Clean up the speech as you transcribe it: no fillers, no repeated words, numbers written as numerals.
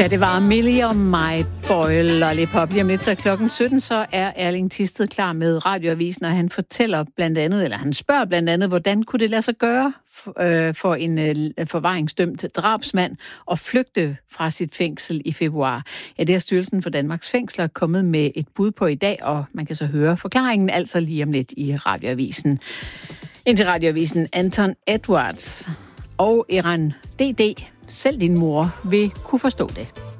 Ja, det var Millie og My Boy Lollipop. Lige om lidt, så klokken 17, så er Erling Thisted klar med Radioavisen, og han fortæller blandt andet, eller han spørger blandt andet, hvordan kunne det lade sig gøre for en forvaringsdømt drabsmand at flygte fra sit fængsel i februar. Ja, det er Styrelsen for Danmarks Fængsler kommet med et bud på i dag, og man kan så høre forklaringen altså lige om lidt i Radioavisen. Indtil Radioavisen Anton Edwards og Iran D.D. Selv din mor vil kunne forstå det.